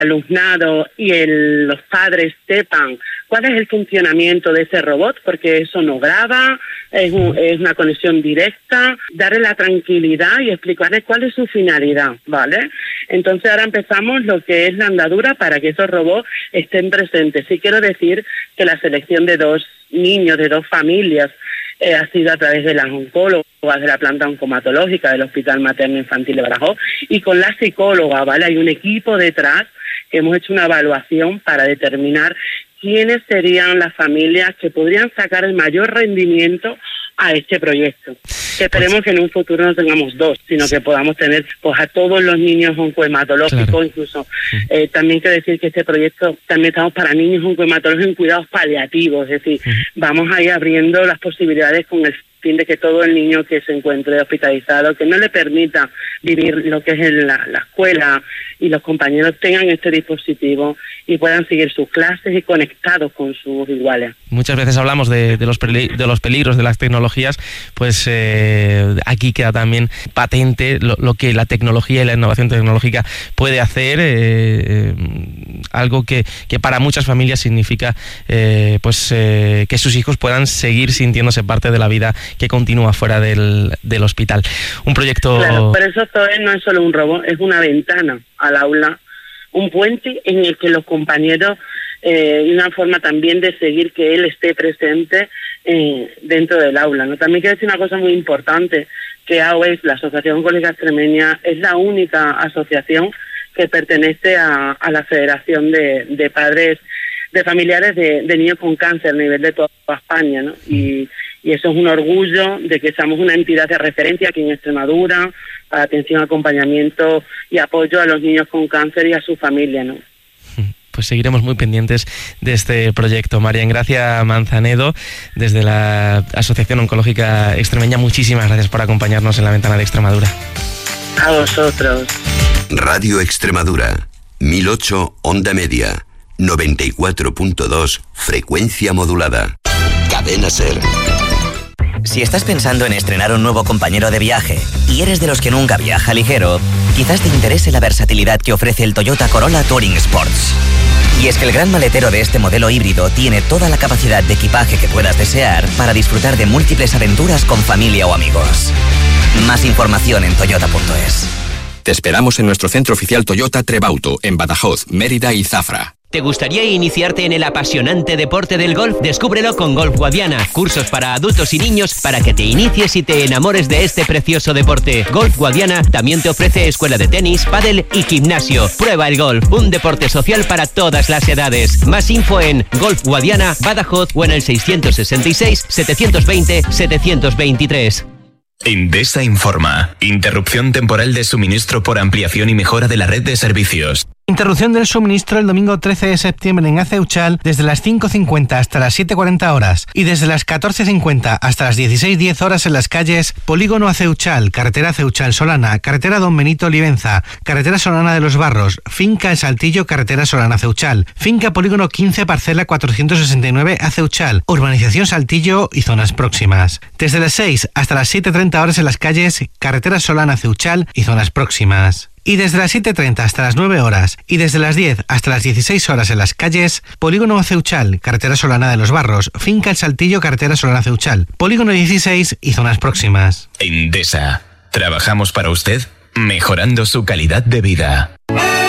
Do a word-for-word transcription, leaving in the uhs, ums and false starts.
alumnado y el, los padres sepan cuál es el funcionamiento de ese robot, porque eso no graba, es, un, es una conexión directa, darle la tranquilidad y explicarles cuál es su finalidad, ¿vale? Entonces ahora empezamos lo que es la andadura para que esos robots estén presentes. Sí quiero decir que la selección de dos niños, de dos familias, eh, ha sido a través de las oncólogas de la planta oncomatológica del Hospital Materno Infantil de Badajoz y con la psicóloga, ¿vale? Hay un equipo detrás que hemos hecho una evaluación para determinar quiénes serían las familias que podrían sacar el mayor rendimiento a este proyecto. Que esperemos pues, que en un futuro no tengamos dos, sino que podamos tener pues a todos los niños oncohematológicos, claro. Incluso eh, también quiero decir que este proyecto también estamos para niños oncohematológicos en cuidados paliativos, es decir, uh-huh. vamos a ir abriendo las posibilidades con el fin de que todo el niño que se encuentre hospitalizado, que no le permita vivir lo que es en la, la escuela y los compañeros tengan este dispositivo y puedan seguir sus clases y conectados con sus iguales. Muchas veces hablamos de, de, los, peli- de los peligros de las tecnologías, pues eh, aquí queda también patente lo, lo que la tecnología y la innovación tecnológica puede hacer, eh, eh, algo que, que para muchas familias significa eh, pues eh, que sus hijos puedan seguir sintiéndose parte de la vida que continúa fuera del, del hospital. Un proyecto... Claro, pero eso no es solo un robot, es una ventana al aula, un puente en el que los compañeros, eh, y una forma también de seguir que él esté presente eh, dentro del aula, ¿no? También quiero decir una cosa muy importante, que A O E S, la Asociación Oncológica Extremeña, es la única asociación que pertenece a, a la Federación de, de Padres, de Familiares de, de Niños con Cáncer a nivel de toda España, ¿no? Y Y eso es un orgullo de que seamos una entidad de referencia aquí en Extremadura para atención, acompañamiento y apoyo a los niños con cáncer y a su familia, ¿no? Pues seguiremos muy pendientes de este proyecto. María Engracia Manzanedo, desde la Asociación Oncológica Extremeña, muchísimas gracias por acompañarnos en La Ventana de Extremadura. A vosotros. Radio Extremadura, mil ocho Onda Media, noventa y cuatro punto dos frecuencia modulada. Cadena SER. Si estás pensando en estrenar un nuevo compañero de viaje y eres de los que nunca viaja ligero, quizás te interese la versatilidad que ofrece el Toyota Corolla Touring Sports. Y es que el gran maletero de este modelo híbrido tiene toda la capacidad de equipaje que puedas desear para disfrutar de múltiples aventuras con familia o amigos. Más información en toyota punto es. Te esperamos en nuestro centro oficial Toyota Trebauto, en Badajoz, Mérida y Zafra. ¿Te gustaría iniciarte en el apasionante deporte del golf? Descúbrelo con Golf Guadiana. Cursos para adultos y niños para que te inicies y te enamores de este precioso deporte. Golf Guadiana también te ofrece escuela de tenis, pádel y gimnasio. Prueba el golf, un deporte social para todas las edades. Más info en Golf Guadiana, Badajoz o en el seiscientos sesenta y seis, setecientos veinte, setecientos veintitrés. Endesa informa. Interrupción temporal de suministro por ampliación y mejora de la red de servicios. Interrupción del suministro el domingo trece de septiembre en Aceuchal desde las cinco cincuenta hasta las siete cuarenta horas y desde las catorce cincuenta hasta las dieciséis diez horas en las calles Polígono Aceuchal, Carretera Aceuchal Solana, Carretera Don Benito Olivenza, Carretera Solana de los Barros, Finca El Saltillo, Carretera Solana Aceuchal, Finca Polígono quince, Parcela cuatrocientos sesenta y nueve Aceuchal, Urbanización Saltillo y zonas próximas. Desde las seis hasta las siete treinta horas en las calles Carretera Solana Aceuchal y zonas próximas. Y desde las siete treinta hasta las nueve horas y desde las diez hasta las dieciséis horas en las calles Polígono Aceuchal, Carretera Solana de los Barros, Finca El Saltillo, Carretera Solana Aceuchal, Polígono dieciséis y zonas próximas. Endesa. Trabajamos para usted, mejorando su calidad de vida.